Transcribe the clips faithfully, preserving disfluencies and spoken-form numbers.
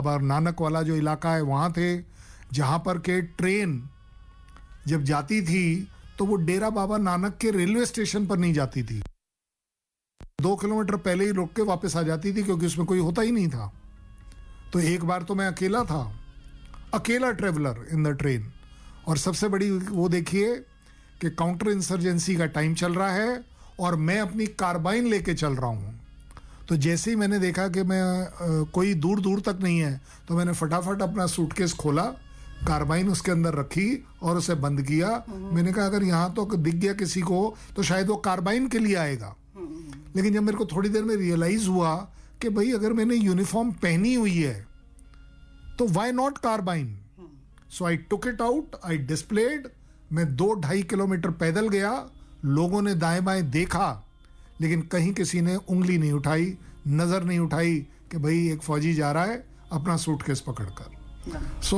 नानक वाला जो इलाका है वहाँ थे, जहाँ पर के ट्रेन जब जाती थी तो वो डेरा बाबा नानक के रेलवे स्टेशन पर नहीं जाती थी, दो किलोमीटर पहले ही रुक के वापस आ जाती थी, क्योंकि उसमें कोई होता ही नहीं था। तो एक बार तो मैं अकेला था, अकेला ट्रेवलर इन द ट्रेन, और सबसे बड़ी वो देखिए कि काउंटर इंसर्जेंसी का टाइम चल रहा है और मैं अपनी कार्बाइन लेके चल रहा हूँ। तो जैसे ही मैंने देखा कि मैं आ, कोई दूर दूर तक नहीं है, तो मैंने फटाफट अपना सूटकेस खोला, कार्बाइन उसके अंदर रखी और उसे बंद किया। मैंने कहा अगर यहाँ तो दिख गया किसी को तो शायद वो कार्बाइन के लिए आएगा। लेकिन जब मेरे को थोड़ी देर में रियलाइज हुआ कि भाई अगर मैंने यूनिफॉर्म पहनी हुई है तो why not carbene, so I took it out, I displayed. मैं दो ढाई किलोमीटर पैदल गया, लोगों ने दाएं बाएं देखा, लेकिन कहीं किसी ने उंगली नहीं उठाई, नजर नहीं उठाई कि भाई एक फौजी जा रहा है अपना सूटकेस पकड़कर। So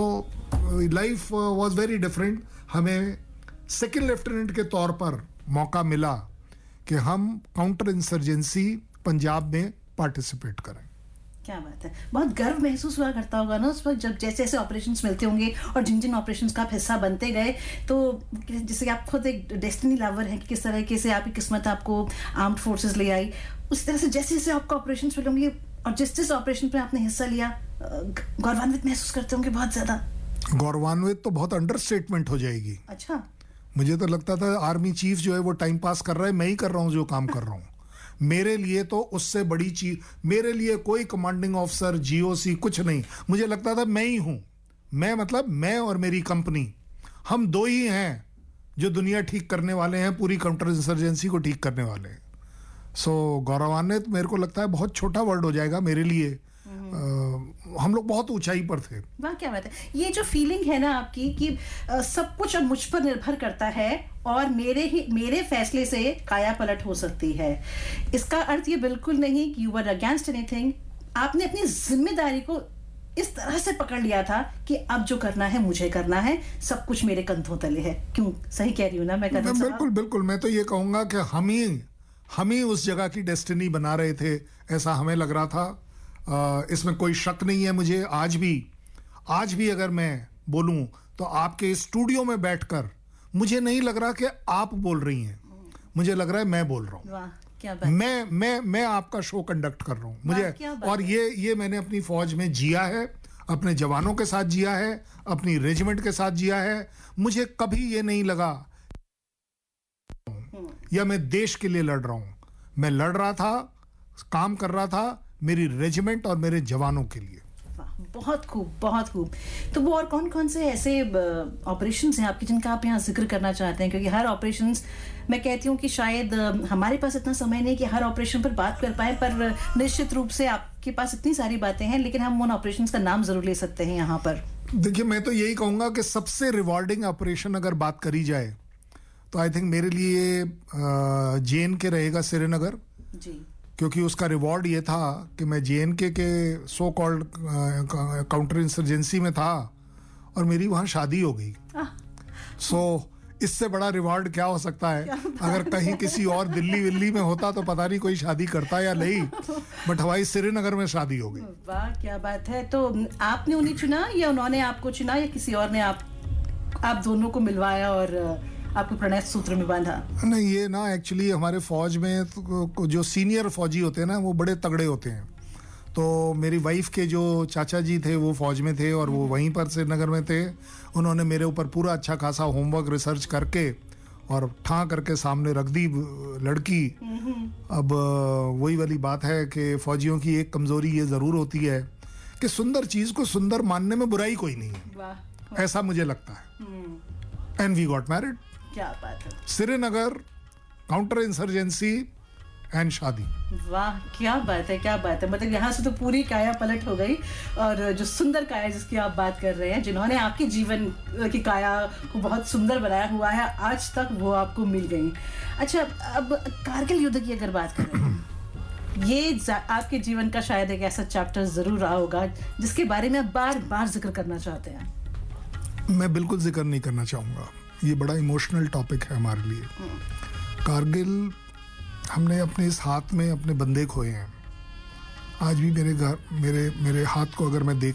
life was very different. हमें सेकंड लेफ्टिनेंट के तौर पर मौका मिला कि हम काउंटर इंसर्जेंसी पंजाब में पार्टिसिपेट करें। क्या बात है, बहुत गर्व महसूस हुआ करता होगा ना उस वक्त जब जैसे जैसे ऑपरेशंस मिलते होंगे और जिन जिन ऑपरेशंस का आप हिस्सा बनते गए, तो जैसे आप खुद एक डेस्टिनी लवर हैं कि किस तरीके से आपकी किस्मत आपको आर्म्ड फोर्सेस ले आई, उस तरह से जैसे जैसे आपको ऑपरेशंस मिले होंगे और जिस जिस ऑपरेशन पे आपने हिस्सा लिया, गौरवान्वित महसूस करते होंगे बहुत ज्यादा। गौरवान्वित तो बहुत अंडरस्टेटमेंट हो जाएगी। अच्छा, मुझे तो लगता था आर्मी चीफ जो है वो टाइम पास कर रहा है, मैं ही कर रहा हूँ जो काम कर रहा हूँ। मेरे लिए तो उससे बड़ी चीज, मेरे लिए कोई कमांडिंग ऑफिसर, जीओसी कुछ नहीं, मुझे लगता था मैं ही हूं। मैं मतलब मैं और मेरी कंपनी, हम दो ही हैं जो दुनिया ठीक करने वाले हैं, पूरी काउंटर इंसर्जेंसी को ठीक करने वाले हैं। सो so, गौरवान्वित मेरे को लगता है बहुत छोटा वर्ड हो जाएगा मेरे लिए। आ, हम लोग बहुत ऊंचाई पर थे। वाह, क्या बात है। ये जो फीलिंग है ना आपकी कि आ, सब कुछ अब मुझ पर निर्भर करता है और मेरे ही मेरे फैसले से काया पलट हो सकती है, इसका अर्थ ये बिल्कुल नहीं कि यू वर अगेंस्ट एनीथिंग। आपने अपनी जिम्मेदारी को इस तरह से पकड़ लिया था कि अब जो करना है मुझे करना है, सब कुछ मेरे कंधों तले है। क्यों, सही कह रही हूँ ना मैं? मैं बिल्कुल बिल्कुल मैं तो ये कहूंगा कि हम ही हम ही उस जगह की डेस्टिनी बना रहे थे, ऐसा हमें लग रहा था। आ, इसमें कोई शक नहीं है। मुझे आज भी आज भी अगर मैं बोलूं तो आपके स्टूडियो में बैठकर मुझे नहीं लग रहा कि आप बोल रही हैं, मुझे लग रहा है मैं बोल रहा हूं। वाह, क्या बात। मैं मैं मैं आपका शो कंडक्ट कर रहा हूं मुझे, और ये ये मैंने अपनी फौज में जिया है, अपने जवानों के साथ जिया है, अपनी रेजिमेंट के साथ जिया है। मुझे कभी ये नहीं लगा या मैं देश के लिए लड़ रहा हूं। मैं लड़ रहा था, काम कर रहा था मेरी रेजिमेंट और मेरे जवानों के लिए। बहुत खूब, बहुत खूब। तो वो और कौन कौन से ऐसे ऑपरेशंस हैं आपके जिनका आप यहाँ जिक्र करना चाहते हैं? क्योंकि हर ऑपरेशंस, मैं कहती हूँ कि शायद हमारे पास इतना समय नहीं कि हर ऑपरेशन पर बात कर पाए, पर निश्चित रूप से आपके पास इतनी सारी बातें हैं, लेकिन हम उन ऑपरेशंस का नाम जरूर ले सकते हैं यहाँ पर। देखिए, मैं तो यही कहूंगा कि सबसे रिवॉर्डिंग ऑपरेशन अगर बात करी जाए तो आई थिंक मेरे लिए जे एन के रहेगा, श्रीनगर जी, क्योंकि उसका रिवॉर्ड ये था कि मैं जे एन के के सो कॉल्ड काउंटर इंसर्जेंसी में था और मेरी वहाँ शादी हो गई। सो so, इससे बड़ा रिवॉर्ड क्या हो सकता है? अगर कहीं किसी और दिल्ली विल्ली में होता तो पता नहीं कोई शादी करता या नहीं, बट हमारी श्रीनगर में शादी हो गई। वाह, क्या बात है। तो आपने उन्हें चुना या उन्होंने आपको चुना या किसी और ने आप आप दोनों को मिलवाया और आपको प्रणय सूत्र में बांधा? नहीं, ये ना एक्चुअली हमारे फौज में तो जो सीनियर फौजी होते हैं ना वो बड़े तगड़े होते हैं। तो मेरी वाइफ के जो चाचा जी थे वो फौज में थे और वो वहीं पर श्रीनगर में थे। उन्होंने मेरे ऊपर पूरा अच्छा खासा होमवर्क रिसर्च करके और ठां करके सामने रख दी लड़की। अब वही वाली बात है कि फौजियों की एक कमजोरी ये जरूर होती है कि सुंदर चीज को सुंदर मानने में बुराई कोई नहीं है, ऐसा मुझे लगता है। And we got married. क्या बात है। श्रीनगर, काउंटर इंसर्जेंसी एंड शादी। वाह, क्या बात है, क्या बात है। मतलब यहाँ से तो पूरी काया पलट हो गई और जो सुंदर काया जिसकी आप बात कर रहे हैं, जिन्होंने आपके जीवन की काया को बहुत सुंदर बनाया हुआ है, आज तक वो आपको मिल गई। अच्छा, अब कारगिल युद्ध की अगर बात करें, ये आपके जीवन का शायद एक ऐसा चैप्टर जरूर रहा होगा जिसके बारे में आप बार बार जिक्र करना चाहते हैं। मैं बिल्कुल जिक्र नहीं करना चाहूँगा, ये बड़ा इमोशनल टॉपिक है हमारे लिए। कारगिल, हमने अपने इस हाथ में अपने बंदे खोए हैं। आज भी मेरे घर मेरे मेरे हाथ को अगर मैं देख